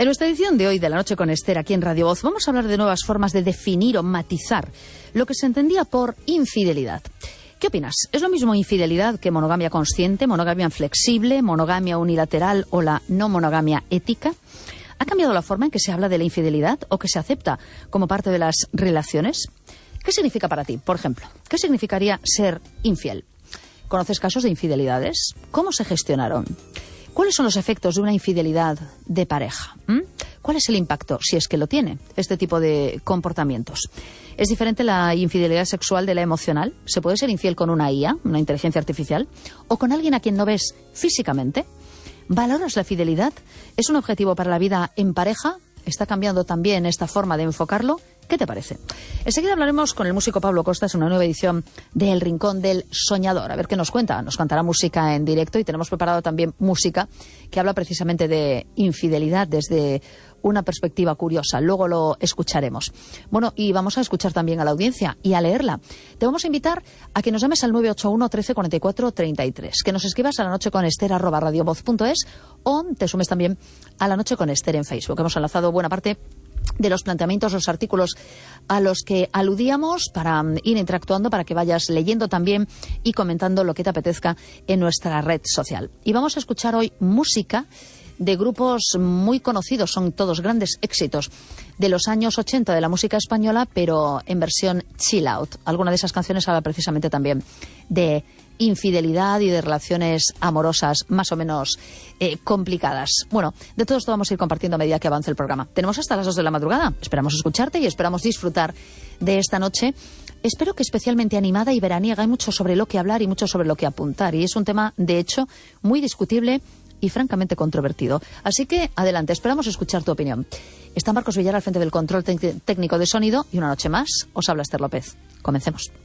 En nuestra edición de hoy de La Noche con Esther, aquí en Radio Voz, vamos a hablar de nuevas formas de definir o matizar lo que se entendía por infidelidad. ¿Qué opinas? ¿Es lo mismo infidelidad que monogamia consciente, monogamia flexible, monogamia unilateral o la no monogamia ética? ¿Ha cambiado la forma en que se habla de la infidelidad o que se acepta como parte de las relaciones? ¿Qué significa para ti, por ejemplo? ¿Qué significaría ser infiel? ¿Conoces casos de infidelidades? ¿Cómo se gestionaron? ¿Cuáles son los efectos de una infidelidad de pareja? ¿Cuál es el impacto, si es que lo tiene, este tipo de comportamientos? ¿Es diferente la infidelidad sexual de la emocional? ¿Se puede ser infiel con una IA, una inteligencia artificial? ¿O con alguien a quien no ves físicamente? ¿Valoras la fidelidad? ¿Es un objetivo para la vida en pareja? ¿Está cambiando también esta forma de enfocarlo? ¿Qué te parece? Enseguida hablaremos con el músico Pablo Costas en una nueva edición de El Rincón del Soñador. A ver qué nos cuenta. Nos cantará música en directo y tenemos preparado también música que habla precisamente de infidelidad desde una perspectiva curiosa. Luego lo escucharemos. Bueno, y vamos a escuchar también a la audiencia y a leerla. Te vamos a invitar a que nos llames al 981 13 44 33, que nos escribas a lanocheconester@radiovoz.es o te sumes también a La Noche con Esther en Facebook. Hemos enlazado buena parte de los planteamientos, los artículos a los que aludíamos para ir interactuando, para que vayas leyendo también y comentando lo que te apetezca en nuestra red social. Y vamos a escuchar hoy música de grupos muy conocidos, son todos grandes éxitos de los años 80 de la música española, pero en versión chill out. Alguna de esas canciones habla precisamente también de infidelidad y de relaciones amorosas más o menos complicadas. Bueno, de todo esto vamos a ir compartiendo a medida que avance el programa. Tenemos hasta las 2 de la madrugada. Esperamos escucharte y esperamos disfrutar de esta noche. Espero que especialmente animada y veraniega. Hay mucho sobre lo que hablar y mucho sobre lo que apuntar. Y es un tema, de hecho, muy discutible y francamente controvertido. Así que, adelante, esperamos escuchar tu opinión. Está Marcos Villar al frente del control técnico de sonido y una noche más os habla Esther López. Comencemos.